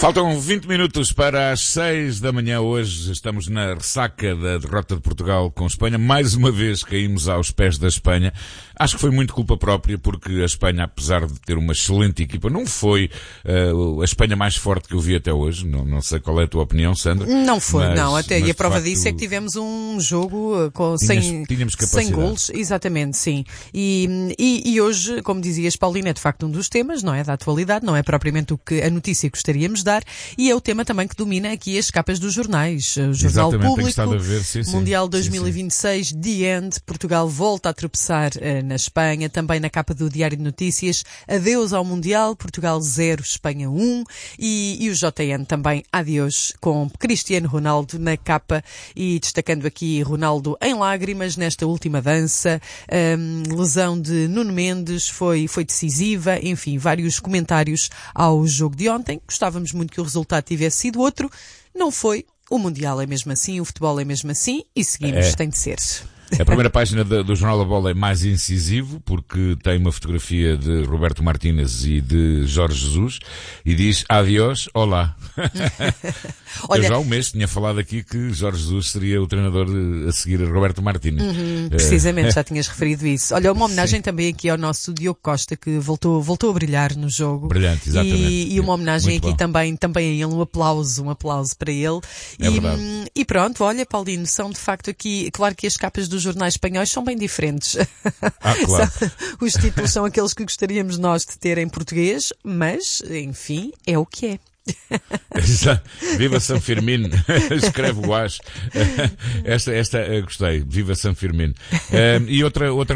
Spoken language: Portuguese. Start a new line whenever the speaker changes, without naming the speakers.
Faltam 20 minutos para as 6 da manhã. Hoje estamos na ressaca da derrota de Portugal com Espanha. Mais uma vez caímos aos pés da Espanha. Acho que foi muito culpa própria, porque a Espanha, apesar de ter uma excelente equipa, não foi a Espanha mais forte que eu vi até hoje. Não sei qual é a tua opinião, Sandra.
Não foi,
mas,
não. Até, e a prova
facto,
disso é que tivemos um jogo com
tínhamos
100 golos. Exatamente, sim. E hoje, como dizias, Paulina, é de facto um dos temas, não é? Da atualidade, não é propriamente a notícia que gostaríamos de dar, e é o tema também que domina aqui as capas dos jornais. O Jornal
Exatamente,
Público,
a ver, sim,
Mundial
sim,
2026, sim. The End, Portugal volta a tropeçar na Espanha, também na capa do Diário de Notícias, adeus ao Mundial, Portugal 0, Espanha 1, e o JN também, adeus, com Cristiano Ronaldo na capa, e destacando aqui Ronaldo em lágrimas nesta última dança, lesão de Nuno Mendes foi decisiva, enfim, vários comentários ao jogo de ontem. Gostávamos muito que o resultado tivesse sido outro, não foi. O Mundial é mesmo assim, o futebol é mesmo assim, e seguimos, tem de ser.
A primeira página do Jornal da Bola é mais incisivo, porque tem uma fotografia de Roberto Martínez e de Jorge Jesus, e diz adiós, olá.
Olha,
eu já há um mês tinha falado aqui que Jorge Jesus seria o treinador a seguir a Roberto Martínez.
Precisamente, já tinhas referido isso. Olha, uma homenagem Sim. também aqui ao nosso Diogo Costa, que voltou a brilhar no jogo.
Brilhante, exatamente.
E uma homenagem
muito
aqui
bom.
também a ele, um aplauso para ele.
É verdade.
E pronto, olha, Paulino, são de facto aqui, claro que as capas dos jornais espanhóis são bem diferentes.
Claro.
Os títulos são aqueles que gostaríamos nós de ter em português, mas, enfim, é o que é.
Viva San Firmín, escreve o Ash. Esta gostei, viva San Firmín. E outra